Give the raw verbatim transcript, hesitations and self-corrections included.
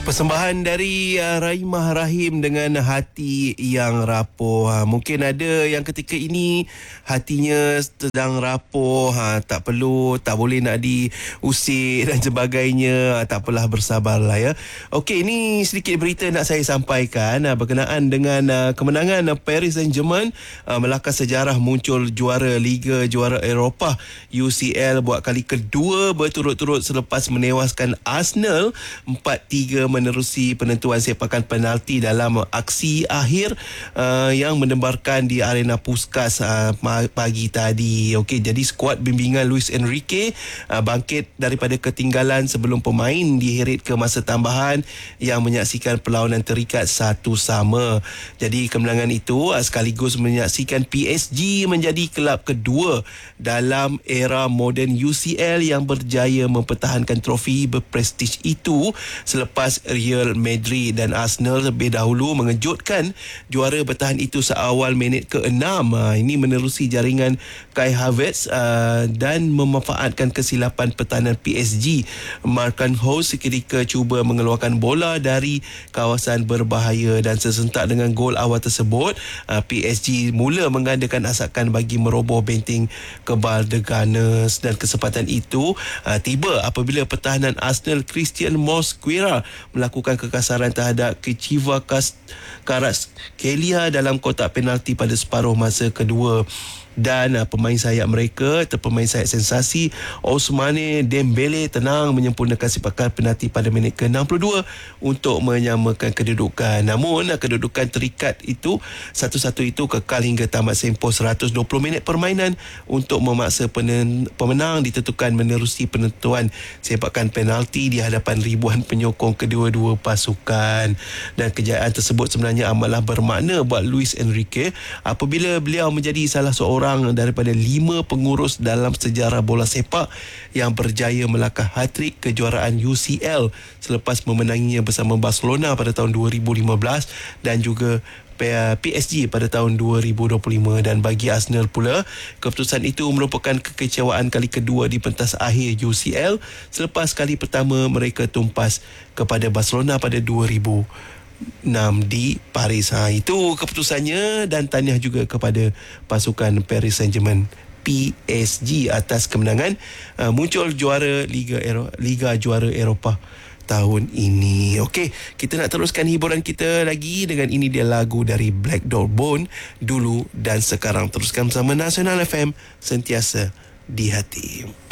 Persembahan dari uh, Rahimah Rahim dengan Hati Yang Rapuh. Ha, mungkin ada yang ketika ini hatinya sedang rapuh, ha, tak perlu, tak boleh nak diusir dan sebagainya. Ha, tak apalah, bersabarlah ya. Okey, ini sedikit berita nak saya sampaikan ha, berkenaan dengan uh, kemenangan uh, Paris Saint-Germain uh, melakar sejarah muncul juara Liga Juara Eropah U C L buat kali kedua berturut-turut selepas menewaskan Arsenal empat tiga menerusi penentuan sepakan penalti dalam aksi akhir uh, yang mendembarkan di Arena Puskas uh, pagi tadi. Okey, jadi skuad bimbingan Luis Enrique uh, bangkit daripada ketinggalan sebelum pemain diheret ke masa tambahan yang menyaksikan perlawanan terikat satu sama. Jadi kemenangan itu uh, sekaligus menyaksikan P S G menjadi kelab kedua dalam era moden U C L yang berjaya mempertahankan trofi berprestij itu selepas Real Madrid dan Arsenal lebih dahulu mengejutkan juara bertahan itu seawal minit ke-enam. Uh, ini menerusi jaringan Kai Havertz uh, dan memanfaatkan kesilapan pertahanan P S G. Markan Hose ketika cuba mengeluarkan bola dari kawasan berbahaya dan sesentak dengan gol awal tersebut, uh, P S G mula menggandakan asakan bagi meroboh benteng kebal The Gunners, dan kesempatan itu uh, tiba apabila pertahanan Arsenal Christian Mosquera melakukan kekasaran terhadap Kechiva Kvaratskhelia dalam kotak penalti pada separuh masa kedua. Dan uh, pemain sayap mereka atau pemain sayap sensasi Ousmane Dembele tenang menyempurnakan sepakan penalti pada minit ke enam puluh dua untuk menyamakan kedudukan. Namun uh, kedudukan terikat itu satu-satu itu kekal hingga tamat tempoh seratus dua puluh minit permainan untuk memaksa penen- pemenang ditentukan menerusi penentuan sepakan penalti di hadapan ribuan penyokong kedua-dua pasukan. Dan kejayaan tersebut sebenarnya amatlah bermakna buat Luis Enrique apabila beliau menjadi salah seorang daripada lima pengurus dalam sejarah bola sepak yang berjaya melakar hat-trick kejuaraan U C L selepas memenanginya bersama Barcelona pada tahun dua ribu lima belas dan juga P S G pada tahun dua ribu dua puluh lima. Dan bagi Arsenal pula, keputusan itu merupakan kekecewaan kali kedua di pentas akhir U C L selepas kali pertama mereka tumpas kepada Barcelona pada dua ribu enam di Paris. Ha, itu keputusannya, dan tahniah juga kepada pasukan Paris Saint-Germain P S G atas kemenangan uh, muncul juara Liga Ero- Liga Juara Eropah tahun ini. Okey, kita nak teruskan hiburan kita lagi dengan ini dia lagu dari Black Dog Bone, Dulu dan Sekarang. Teruskan bersama Nasional F M, sentiasa di hati.